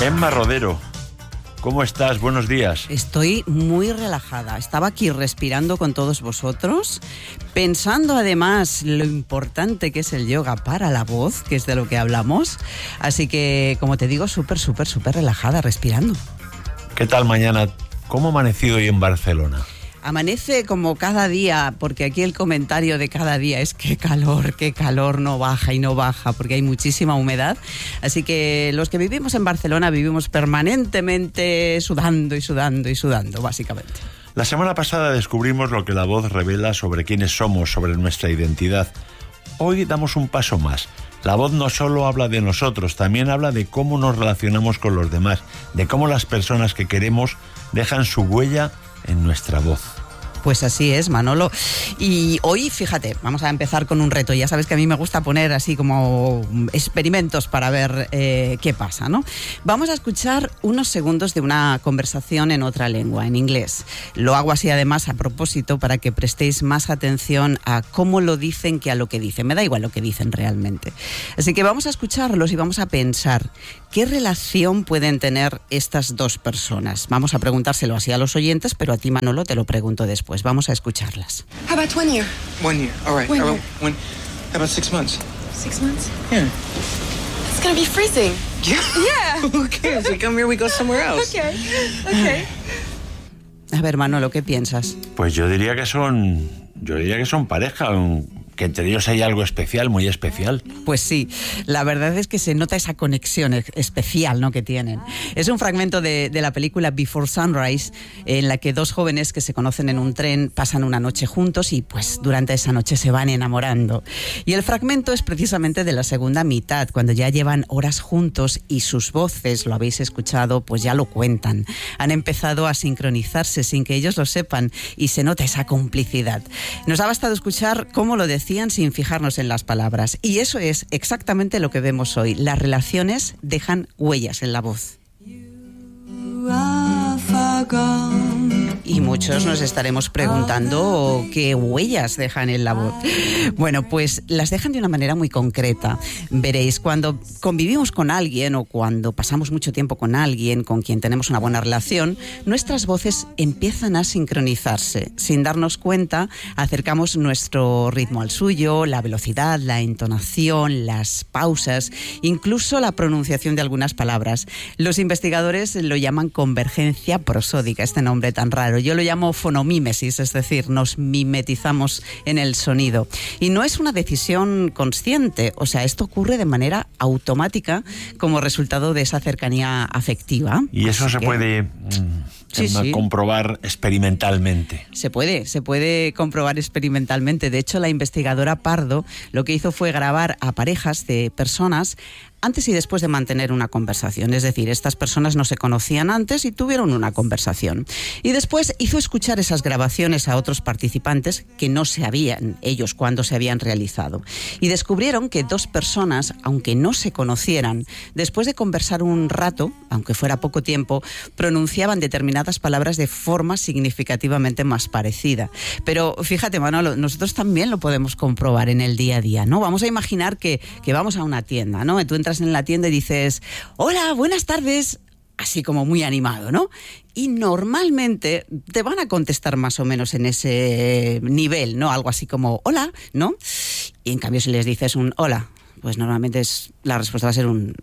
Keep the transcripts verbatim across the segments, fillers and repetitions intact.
Emma Rodero, ¿cómo estás? Buenos días. Estoy muy relajada. Estaba aquí respirando con todos vosotros, pensando además lo importante que es el yoga para la voz, que es de lo que hablamos. Así que, como te digo, súper, súper, súper relajada, respirando. ¿Qué tal mañana? ¿Cómo ha amanecido hoy en Barcelona? Amanece como cada día, porque aquí el comentario de cada día es qué calor, qué calor, no baja y no baja, porque hay muchísima humedad. Así que los que vivimos en Barcelona vivimos permanentemente sudando y sudando y sudando, básicamente. La semana pasada descubrimos lo que la voz revela sobre quiénes somos, sobre nuestra identidad. Hoy damos un paso más. La voz no solo habla de nosotros, también habla de cómo nos relacionamos con los demás, de cómo las personas que queremos dejan su huella en nuestra voz. Pues así es, Manolo. Y hoy, fíjate, vamos a empezar con un reto. Ya sabes que a mí me gusta poner así como experimentos para ver eh, qué pasa, ¿no? Vamos a escuchar unos segundos de una conversación en otra lengua, en inglés. Lo hago así además a propósito para que prestéis más atención a cómo lo dicen que a lo que dicen. Me da igual lo que dicen realmente. Así que vamos a escucharlos y vamos a pensar qué relación pueden tener estas dos personas. Vamos a preguntárselo así a los oyentes, pero a ti, Manolo, te lo pregunto después. Pues vamos a escucharlas. How about one year? One year. All right. One How year. about one? How about six months? Six months? Yeah. It's gonna be freezing. Yeah. Yeah. Who cares? We come here, we go somewhere else. Okay. Okay. A ver, Manolo, ¿qué piensas? Pues yo diría que son, yo diría que son pareja, que entre ellos hay algo especial, muy especial. Pues sí, la verdad es que se nota esa conexión especial, ¿no?, que tienen. Es un fragmento de, de la película Before Sunrise, en la que dos jóvenes que se conocen en un tren pasan una noche juntos y pues durante esa noche se van enamorando. Y el fragmento es precisamente de la segunda mitad, cuando ya llevan horas juntos y sus voces, lo habéis escuchado, pues ya lo cuentan. Han empezado a sincronizarse sin que ellos lo sepan y se nota esa complicidad. Nos ha bastado escuchar cómo lo decían sin fijarnos en las palabras. Y eso es exactamente lo que vemos hoy. Las relaciones dejan huellas en la voz. Y muchos nos estaremos preguntando qué huellas dejan en la voz. Bueno, pues las dejan de una manera muy concreta. Veréis, cuando convivimos con alguien o cuando pasamos mucho tiempo con alguien con quien tenemos una buena relación, nuestras voces empiezan a sincronizarse. Sin darnos cuenta, acercamos nuestro ritmo al suyo, la velocidad, la entonación, las pausas, incluso la pronunciación de algunas palabras. Los investigadores lo llaman convergencia prosódica, este nombre tan raro. Yo lo llamo fonomímesis, es decir, nos mimetizamos en el sonido. Y no es una decisión consciente, o sea, esto ocurre de manera automática como resultado de esa cercanía afectiva. Y eso Así se que... puede... Sí, Se sí. comprobar experimentalmente. Se puede, se puede comprobar experimentalmente. De hecho, la investigadora Pardo lo que hizo fue grabar a parejas de personas antes y después de mantener una conversación. Es decir, estas personas no se conocían antes y tuvieron una conversación. Y después hizo escuchar esas grabaciones a otros participantes que no sabían ellos cuándo se habían realizado. Y descubrieron que dos personas, aunque no se conocieran, después de conversar un rato, aunque fuera poco tiempo, pronunciaban determinadas palabras de forma significativamente más parecida. Pero fíjate, Manolo, nosotros también lo podemos comprobar en el día a día, ¿no? Vamos a imaginar que, que vamos a una tienda, ¿no? Tú entras en la tienda y dices, hola, buenas tardes, así como muy animado, ¿no? Y normalmente te van a contestar más o menos en ese nivel, ¿no? Algo así como, hola, ¿no? Y en cambio si les dices un hola, pues normalmente es, la respuesta va a ser un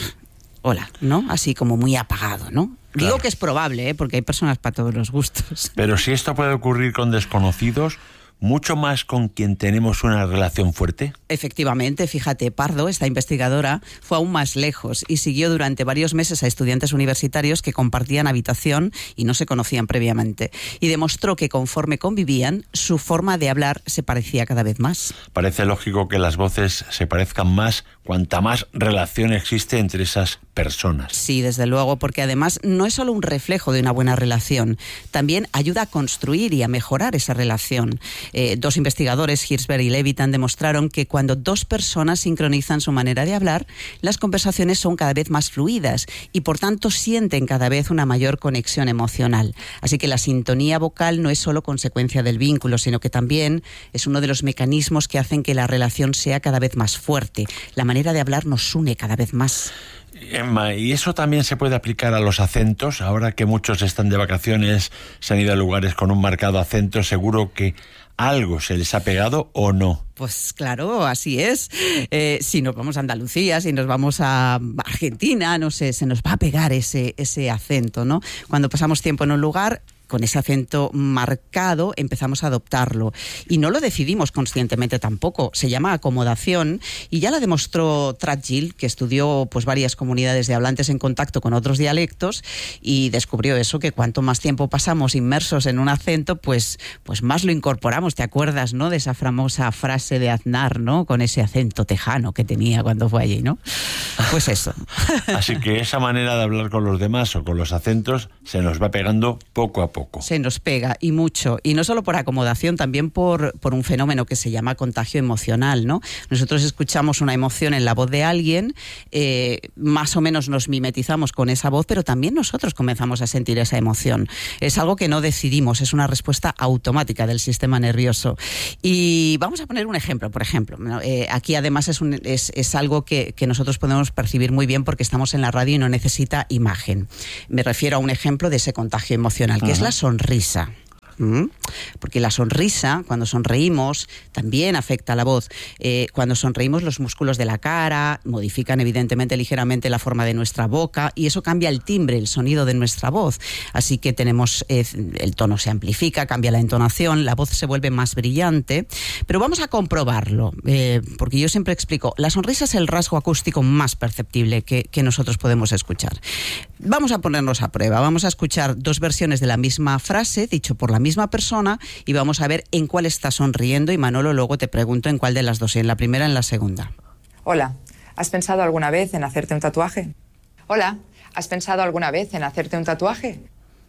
hola, ¿no? Así como muy apagado, ¿no? Claro. Digo que es probable, ¿eh? Porque hay personas para todos los gustos. Pero si esto puede ocurrir con desconocidos, mucho más con quien tenemos una relación fuerte. Efectivamente, fíjate, Pardo, esta investigadora, fue aún más lejos y siguió durante varios meses a estudiantes universitarios que compartían habitación y no se conocían previamente. Y demostró que conforme convivían, su forma de hablar se parecía cada vez más. Parece lógico que las voces se parezcan más cuanta más relación existe entre esas personas. Sí, desde luego, porque además no es solo un reflejo de una buena relación, también ayuda a construir y a mejorar esa relación. Eh, dos investigadores, Hirschberg y Levitan, demostraron que cuando dos personas sincronizan su manera de hablar, las conversaciones son cada vez más fluidas y por tanto sienten cada vez una mayor conexión emocional. Así que la sintonía vocal no es solo consecuencia del vínculo, sino que también es uno de los mecanismos que hacen que la relación sea cada vez más fuerte. La manera de hablar nos une cada vez más. Emma, ¿y eso también se puede aplicar a los acentos? Ahora que muchos están de vacaciones, se han ido a lugares con un marcado acento, seguro que algo se les ha pegado o no. Pues claro, así es. Eh, si nos vamos a Andalucía, si nos vamos a Argentina, no sé, se nos va a pegar ese, ese acento, ¿no? Cuando pasamos tiempo en un lugar con ese acento marcado, empezamos a adoptarlo. Y no lo decidimos conscientemente tampoco. Se llama acomodación y ya la demostró Tratt Gill, que estudió pues varias comunidades de hablantes en contacto con otros dialectos y descubrió eso, que cuanto más tiempo pasamos inmersos en un acento, pues, pues más lo incorporamos. ¿Te acuerdas, no, de esa famosa frase de Aznar, ¿no? Con ese acento tejano que tenía cuando fue allí, ¿no? Pues eso. Así que esa manera de hablar con los demás o con los acentos se nos va pegando poco a poco. Se nos pega, y mucho, y no solo por acomodación, también por, por un fenómeno que se llama contagio emocional, ¿no? Nosotros escuchamos una emoción en la voz de alguien, eh, más o menos nos mimetizamos con esa voz, pero también nosotros comenzamos a sentir esa emoción. Es algo que no decidimos, es una respuesta automática del sistema nervioso. Y vamos a poner un ejemplo, por ejemplo. Eh, aquí además es, un, es, es algo que, que nosotros podemos percibir muy bien porque estamos en la radio y no necesita imagen. Me refiero a un ejemplo de ese contagio emocional, que uh-huh. es la sonrisa. ¿Mm? Porque la sonrisa, cuando sonreímos, también afecta a la voz. Eh, cuando sonreímos, los músculos de la cara modifican evidentemente ligeramente la forma de nuestra boca y eso cambia el timbre, el sonido de nuestra voz. Así que tenemos eh, el tono se amplifica, cambia la entonación, la voz se vuelve más brillante. Pero vamos a comprobarlo, eh, porque yo siempre explico, la sonrisa es el rasgo acústico más perceptible que, que nosotros podemos escuchar. Vamos a ponernos a prueba, vamos a escuchar dos versiones de la misma frase, dicho por la misma misma persona, y vamos a ver en cuál está sonriendo, y Manolo, luego te pregunto en cuál de las dos, en la primera o en la segunda. Hola, ¿has pensado alguna vez en hacerte un tatuaje? Hola, ¿has pensado alguna vez en hacerte un tatuaje?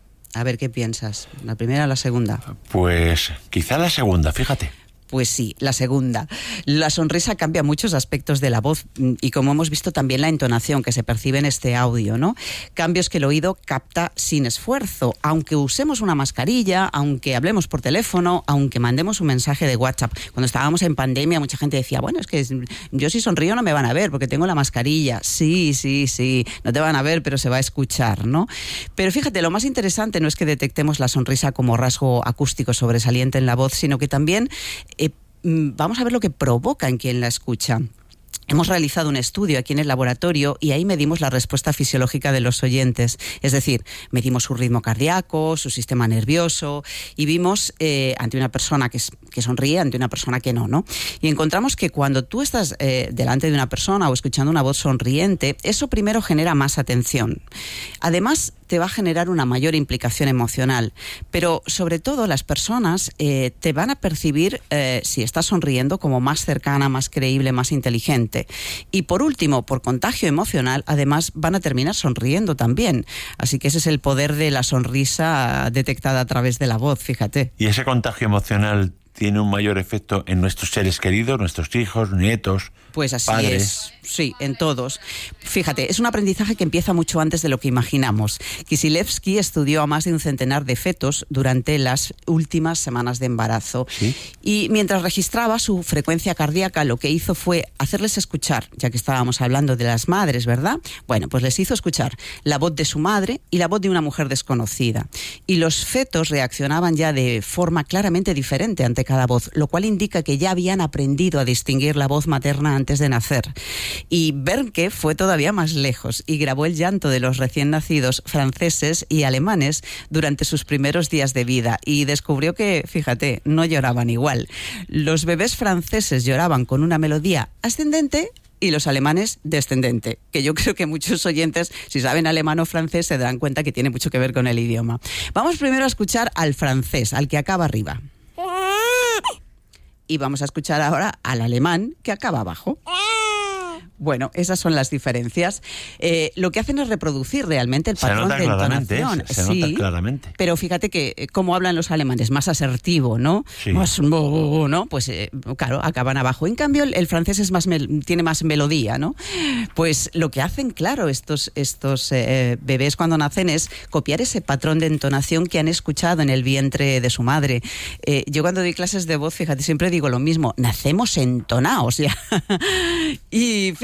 A ver, ¿qué piensas? ¿La primera o la segunda? Pues quizá la segunda, fíjate. Pues sí, la segunda. La sonrisa cambia muchos aspectos de la voz y, como hemos visto, también la entonación que se percibe en este audio, ¿no? Cambios que el oído capta sin esfuerzo, aunque usemos una mascarilla, aunque hablemos por teléfono, aunque mandemos un mensaje de WhatsApp. Cuando estábamos en pandemia, mucha gente decía, bueno, es que yo si sonrío no me van a ver porque tengo la mascarilla. Sí, sí, sí, no te van a ver, pero se va a escuchar, ¿no? Pero fíjate, lo más interesante no es que detectemos la sonrisa como rasgo acústico sobresaliente en la voz, sino que también Eh, vamos a ver lo que provoca en quien la escucha. Hemos realizado un estudio aquí en el laboratorio y ahí medimos la respuesta fisiológica de los oyentes. Es decir, medimos su ritmo cardíaco, su sistema nervioso y vimos eh, ante una persona que, que sonríe, ante una persona que no, ¿no? Y encontramos que cuando tú estás eh, delante de una persona o escuchando una voz sonriente, eso primero genera más atención. Además, te va a generar una mayor implicación emocional. Pero, sobre todo, las personas eh, te van a percibir, eh, si estás sonriendo, como más cercana, más creíble, más inteligente. Y, por último, por contagio emocional, además, van a terminar sonriendo también. Así que ese es el poder de la sonrisa detectada a través de la voz, fíjate. ¿Y ese contagio emocional tiene un mayor efecto en nuestros seres queridos, nuestros hijos, nietos, pues así padres? Es. Sí, en todos. Fíjate, es un aprendizaje que empieza mucho antes de lo que imaginamos. Kisilevsky estudió a más de un centenar de fetos durante las últimas semanas de embarazo. ¿Sí? Y mientras registraba su frecuencia cardíaca, lo que hizo fue hacerles escuchar, ya que estábamos hablando de las madres, ¿verdad? Bueno, pues les hizo escuchar la voz de su madre y la voz de una mujer desconocida. Y los fetos reaccionaban ya de forma claramente diferente ante cada voz, lo cual indica que ya habían aprendido a distinguir la voz materna antes de nacer. Y Bernke fue todavía más lejos y grabó el llanto de los recién nacidos franceses y alemanes durante sus primeros días de vida y descubrió que, fíjate, no lloraban igual. Los bebés franceses lloraban con una melodía ascendente y los alemanes descendente, que yo creo que muchos oyentes, si saben alemán o francés, se darán cuenta que tiene mucho que ver con el idioma. Vamos primero a escuchar al francés, al que acaba arriba. Y vamos a escuchar ahora al alemán, que acaba abajo. Bueno, esas son las diferencias. Eh, lo que hacen es reproducir realmente el patrón de entonación. Se sí, nota claramente. Pero fíjate que eh, cómo hablan los alemanes, más asertivo, ¿no? Sí. Más, ¿no? Pues eh, claro, acaban abajo. En cambio, el, el francés es más mel- tiene más melodía, ¿no? Pues lo que hacen, claro, estos, estos eh, bebés cuando nacen es copiar ese patrón de entonación que han escuchado en el vientre de su madre. Eh, yo cuando doy clases de voz, fíjate, siempre digo lo mismo, nacemos entonados ya. Y fíjate,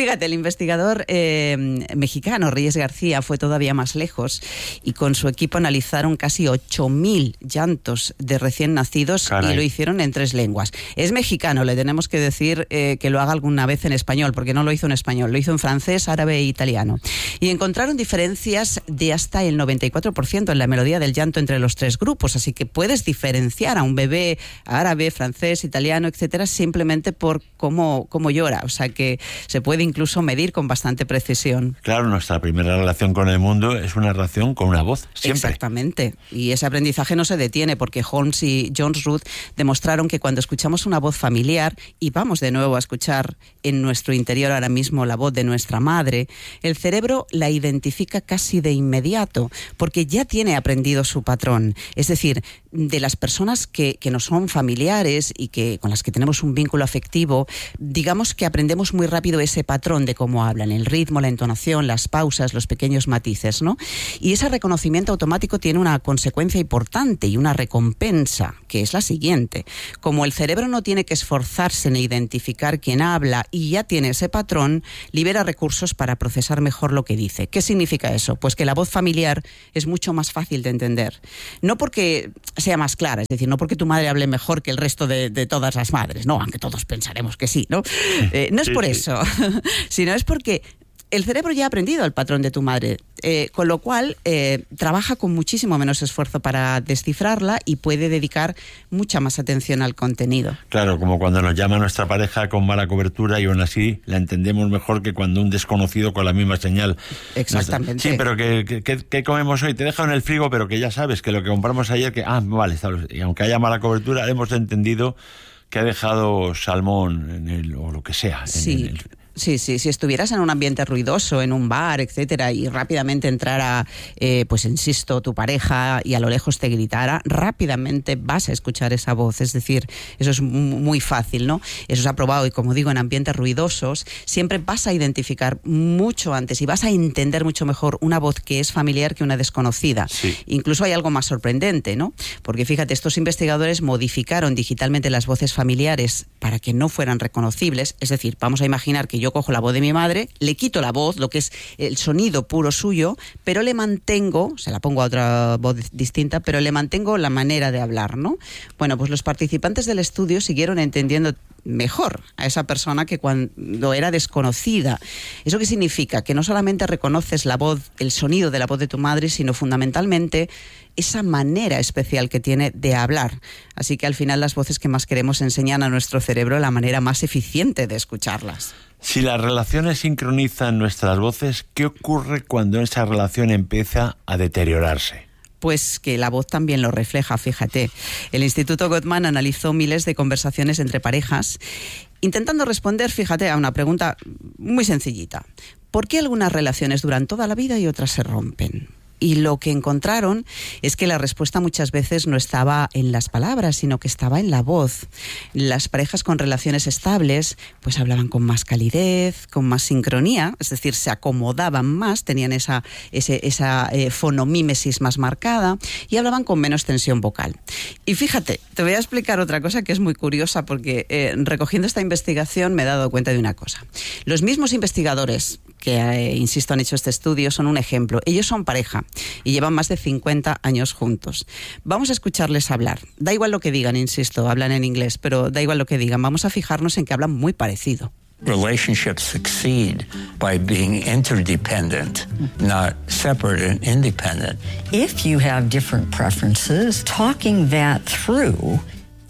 fíjate, el investigador eh, mexicano Reyes García fue todavía más lejos y con su equipo analizaron casi ocho mil llantos de recién nacidos. Caray. Y lo hicieron en tres lenguas. Es mexicano, le tenemos que decir eh, que lo haga alguna vez en español, porque no lo hizo en español, lo hizo en francés, árabe e italiano. Y encontraron diferencias de hasta el noventa y cuatro por ciento en la melodía del llanto entre los tres grupos, así que puedes diferenciar a un bebé árabe, francés, italiano, etcétera, simplemente por cómo, cómo llora. O sea que se puede incluso medir con bastante precisión. Claro, nuestra primera relación con el mundo es una relación con una voz, siempre. Exactamente. Y ese aprendizaje no se detiene porque Holmes y Jones Root demostraron que cuando escuchamos una voz familiar, y vamos de nuevo a escuchar en nuestro interior ahora mismo la voz de nuestra madre, el cerebro la identifica casi de inmediato porque ya tiene aprendido su patrón. Es decir, de las personas que, que nos son familiares y que con las que tenemos un vínculo afectivo, digamos que aprendemos muy rápido ese patrón de cómo hablan, el ritmo, la entonación, las pausas, los pequeños matices, ¿no? Y ese reconocimiento automático tiene una consecuencia importante y una recompensa, que es la siguiente. Como el cerebro no tiene que esforzarse en identificar quién habla y ya tiene ese patrón, libera recursos para procesar mejor lo que dice. ¿Qué significa eso? Pues que la voz familiar es mucho más fácil de entender. No porque sea más clara, es decir, no porque tu madre hable mejor que el resto de, de todas las madres, no, aunque todos pensaremos que sí, ¿no? Eh, no es por eso, sino es porque el cerebro ya ha aprendido el patrón de tu madre, eh, con lo cual eh, trabaja con muchísimo menos esfuerzo para descifrarla y puede dedicar mucha más atención al contenido. Claro, como cuando nos llama nuestra pareja con mala cobertura y aún así la entendemos mejor que cuando un desconocido con la misma señal. Exactamente. Sí, pero que, que, que comemos hoy, te dejo en el frigo, pero que ya sabes que lo que compramos ayer, que ah, vale, está, y aunque haya mala cobertura, hemos entendido que ha dejado salmón en el, o lo que sea. Sí. En el, Sí, sí, si estuvieras en un ambiente ruidoso, en un bar, etcétera, y rápidamente entrara, eh, pues insisto, tu pareja y a lo lejos te gritara, rápidamente vas a escuchar esa voz. Es decir, eso es muy fácil, ¿no? Eso se ha probado y, como digo, en ambientes ruidosos siempre vas a identificar mucho antes y vas a entender mucho mejor una voz que es familiar que una desconocida. Sí. Incluso hay algo más sorprendente, ¿no? Porque fíjate, estos investigadores modificaron digitalmente las voces familiares para que no fueran reconocibles. Es decir, vamos a imaginar que yo Yo cojo la voz de mi madre, le quito la voz, lo que es el sonido puro suyo, pero le mantengo, se la pongo a otra voz distinta, pero le mantengo la manera de hablar, ¿no? Bueno, pues los participantes del estudio siguieron entendiendo mejor a esa persona que cuando era desconocida. ¿Eso qué significa? Que no solamente reconoces la voz, el sonido de la voz de tu madre, sino fundamentalmente esa manera especial que tiene de hablar. Así que al final las voces que más queremos enseñan a nuestro cerebro la manera más eficiente de escucharlas. Si las relaciones sincronizan nuestras voces, ¿qué ocurre cuando esa relación empieza a deteriorarse? Pues que la voz también lo refleja, fíjate. El Instituto Gottman analizó miles de conversaciones entre parejas, intentando responder, fíjate, a una pregunta muy sencillita. ¿Por qué algunas relaciones duran toda la vida y otras se rompen? Y lo que encontraron es que la respuesta muchas veces no estaba en las palabras, sino que estaba en la voz. Las parejas con relaciones estables pues hablaban con más calidez, con más sincronía, es decir, se acomodaban más, tenían esa, ese, esa eh, fonomímesis más marcada y hablaban con menos tensión vocal. Y fíjate, te voy a explicar otra cosa que es muy curiosa porque eh, recogiendo esta investigación me he dado cuenta de una cosa. Los mismos investigadores que, eh, insisto, han hecho este estudio son un ejemplo. Ellos son pareja y llevan más de cincuenta años juntos. Vamos a escucharles hablar. Da igual lo que digan, insisto, hablan en inglés, pero da igual lo que digan. Vamos a fijarnos en que hablan muy parecido. Relationships succeed by being interdependent, not separate and independent. If you have different preferences, talking that through.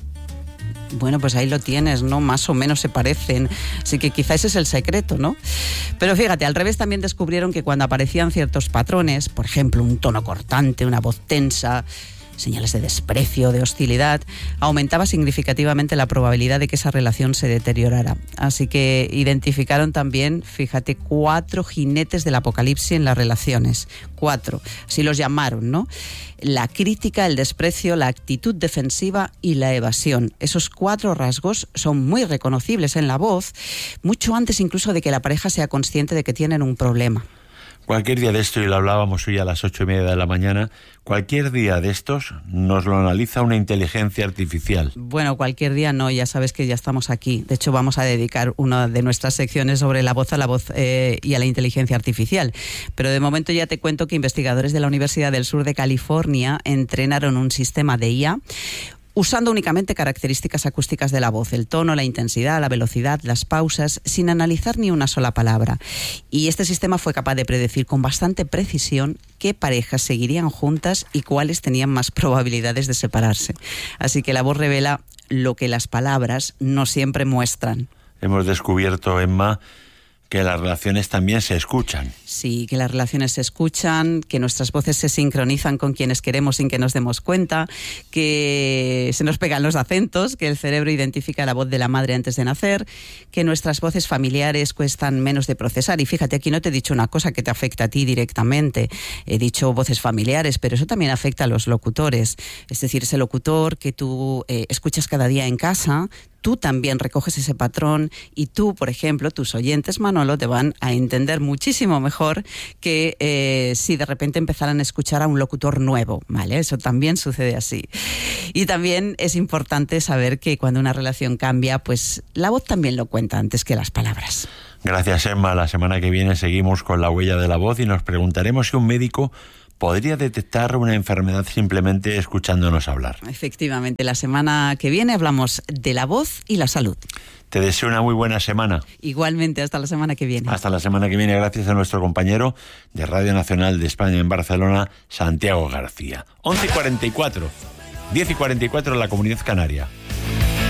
Bueno, pues ahí lo tienes, ¿no? Más o menos se parecen. Así que quizá ese es el secreto, ¿no? Pero fíjate, al revés también descubrieron que cuando aparecían ciertos patrones, por ejemplo, un tono cortante, una voz tensa, señales de desprecio, de hostilidad, aumentaba significativamente la probabilidad de que esa relación se deteriorara. Así que identificaron también, fíjate, cuatro jinetes del apocalipsis en las relaciones. Cuatro, así los llamaron, ¿no? La crítica, el desprecio, la actitud defensiva y la evasión. Esos cuatro rasgos son muy reconocibles en la voz, mucho antes incluso de que la pareja sea consciente de que tienen un problema. Cualquier día de esto, y lo hablábamos hoy a las ocho y media de la mañana, cualquier día de estos nos lo analiza una inteligencia artificial. Bueno, cualquier día no, ya sabes que ya estamos aquí. De hecho, vamos a dedicar una de nuestras secciones sobre la voz a la voz eh, y a la inteligencia artificial. Pero de momento ya te cuento que investigadores de la Universidad del Sur de California entrenaron un sistema de I A usando únicamente características acústicas de la voz, el tono, la intensidad, la velocidad, las pausas, sin analizar ni una sola palabra. Y este sistema fue capaz de predecir con bastante precisión qué parejas seguirían juntas y cuáles tenían más probabilidades de separarse. Así que la voz revela lo que las palabras no siempre muestran. Hemos descubierto, Emma, que las relaciones también se escuchan. Sí, que las relaciones se escuchan, que nuestras voces se sincronizan con quienes queremos sin que nos demos cuenta, que se nos pegan los acentos, que el cerebro identifica la voz de la madre antes de nacer, que nuestras voces familiares cuestan menos de procesar. Y fíjate, aquí no te he dicho una cosa que te afecta a ti directamente. He dicho voces familiares, pero eso también afecta a los locutores. Es decir, ese locutor que tú eh, escuchas cada día en casa, tú también recoges ese patrón y tú, por ejemplo, tus oyentes, Manolo, te van a entender muchísimo mejor que eh, si de repente empezaran a escuchar a un locutor nuevo, ¿vale? Eso también sucede así. Y también es importante saber que cuando una relación cambia, pues la voz también lo cuenta antes que las palabras. Gracias, Emma. La semana que viene seguimos con la huella de la voz y nos preguntaremos si un médico podría detectar una enfermedad simplemente escuchándonos hablar. Efectivamente, la semana que viene hablamos de la voz y la salud. Te deseo una muy buena semana. Igualmente, hasta la semana que viene. Hasta la semana que viene, gracias a nuestro compañero de Radio Nacional de España en Barcelona, Santiago García. once y cuarenta y cuatro, diez y cuarenta y cuatro en la Comunidad Canaria.